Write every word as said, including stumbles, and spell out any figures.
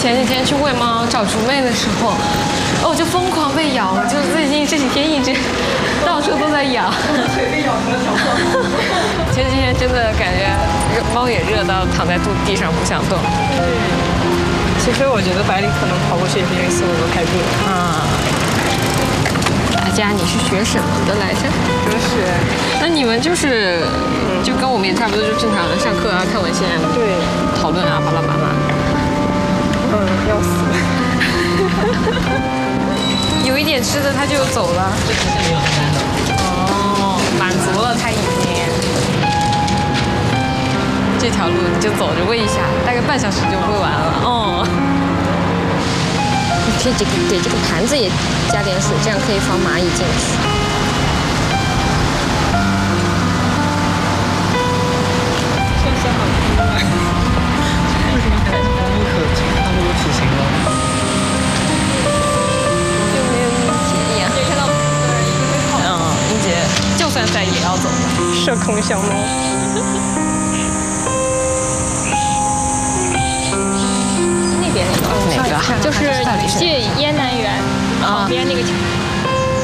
前几天去喂猫找竹妹的时候，哦，我就疯狂被咬了，就是最近这几天一直到处都在咬。 腿被咬成了条状。 前几天真的感觉猫也热到躺在肚地上不想动。 对。其实我觉得百里可能跑过去也是因为速度太快了。 啊。大家你是学什么的来着？ 哲学。 那你们就是，嗯、就跟我们也差不多，就正常上课啊，看文献啊， 对， 讨论啊，巴拉巴拉。 嗯，要死。 有一点吃的他就走了。 这好像没有很难的。 哦，满足了他已经。这条路你就走着喂一下，大概半小时就喂完了。哦。你可以给给这个盘子也加点水，这样可以放蚂蚁进去。 像香港猪吗？为什么还是同一可差不多体型了？ 就没有英杰一样。可以看到，嗯，英杰就算在也要走的。 社恐小猫。 那边那个哪个？ 就是借燕南园旁边那个桥。